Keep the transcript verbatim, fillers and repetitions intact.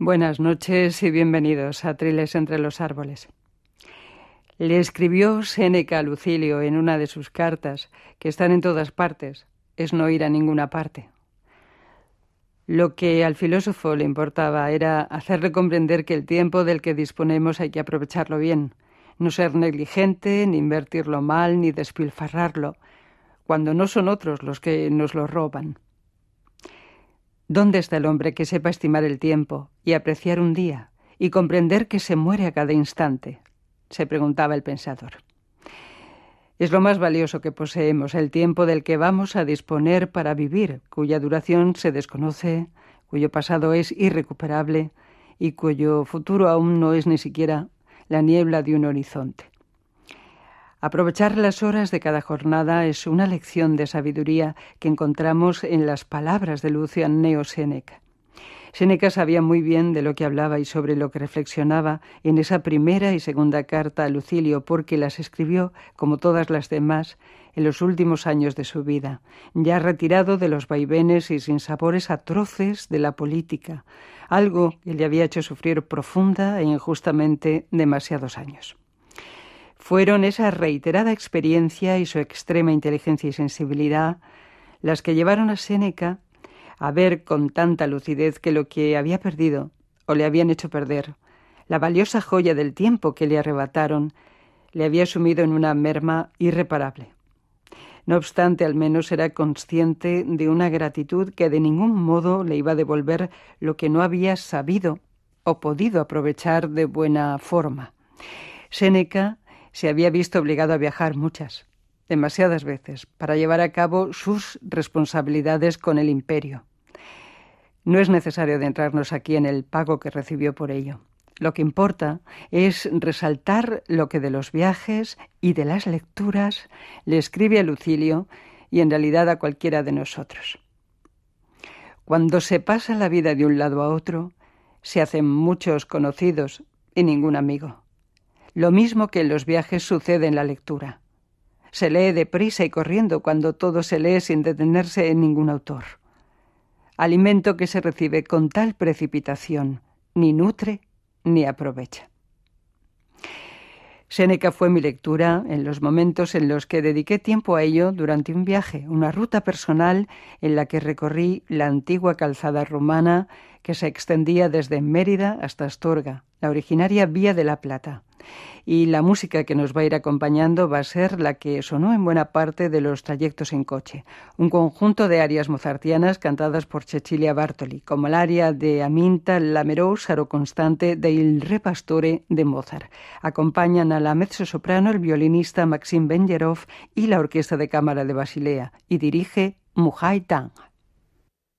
Buenas noches y bienvenidos a Triles entre los árboles. Le escribió Séneca a Lucilio en una de sus cartas, que están en todas partes, es no ir a ninguna parte. Lo que al filósofo le importaba era hacerle comprender que el tiempo del que disponemos hay que aprovecharlo bien, no ser negligente, ni invertirlo mal, ni despilfarrarlo, cuando no son otros los que nos lo roban. ¿Dónde está el hombre que sepa estimar el tiempo y apreciar un día y comprender que se muere a cada instante?, se preguntaba el pensador. Es lo más valioso que poseemos, el tiempo del que vamos a disponer para vivir, cuya duración se desconoce, cuyo pasado es irrecuperable y cuyo futuro aún no es ni siquiera la niebla de un horizonte. Aprovechar las horas de cada jornada es una lección de sabiduría que encontramos en las palabras de Lucio Anneo Séneca. Séneca sabía muy bien de lo que hablaba y sobre lo que reflexionaba en esa primera y segunda carta a Lucilio, porque las escribió, como todas las demás, en los últimos años de su vida, ya retirado de los vaivenes y sinsabores atroces de la política, algo que le había hecho sufrir profunda e injustamente demasiados años. Fueron esa reiterada experiencia y su extrema inteligencia y sensibilidad las que llevaron a Séneca a ver con tanta lucidez que lo que había perdido, o le habían hecho perder, la valiosa joya del tiempo que le arrebataron, le había sumido en una merma irreparable. No obstante, al menos era consciente de una gratitud que de ningún modo le iba a devolver lo que no había sabido o podido aprovechar de buena forma. Séneca se había visto obligado a viajar muchas, demasiadas veces, para llevar a cabo sus responsabilidades con el imperio. No es necesario adentrarnos aquí en el pago que recibió por ello. Lo que importa es resaltar lo que de los viajes y de las lecturas le escribe a Lucilio y en realidad a cualquiera de nosotros. Cuando se pasa la vida de un lado a otro, se hacen muchos conocidos y ningún amigo. Lo mismo que en los viajes sucede en la lectura. Se lee deprisa y corriendo cuando todo se lee sin detenerse en ningún autor. Alimento que se recibe con tal precipitación, ni nutre ni aprovecha. Séneca fue mi lectura en los momentos en los que dediqué tiempo a ello durante un viaje, una ruta personal en la que recorrí la antigua calzada romana que se extendía desde Mérida hasta Astorga, la originaria Vía de la Plata. Y la música que nos va a ir acompañando va a ser la que sonó en buena parte de los trayectos en coche. Un conjunto de arias mozartianas cantadas por Cecilia Bartoli, como el aria de Aminta Lamerose, aro constante de Il Re Pastore de Mozart. Acompañan a la mezzosoprano el violinista Maxim Benjerov y la Orquesta de Cámara de Basilea, y dirige Mujay Tang.